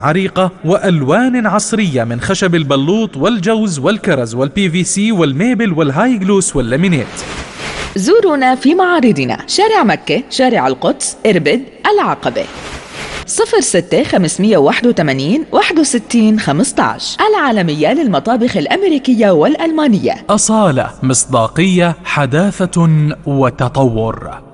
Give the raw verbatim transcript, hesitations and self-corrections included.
عريقة وألوان عصرية من خشب البلوط والجوز والكرز والبي في سي والميبل والهاي جلوس واللامينيت. زورونا في معارضنا: شارع مكة، شارع القدس، إربد، العقبة. صفر ستة خمسمية واحد وثمانين واحد وستين خمسة عشر. العالمية للمطابخ الأمريكية والألمانية. أصالة، مصداقية، حداثة وتطور.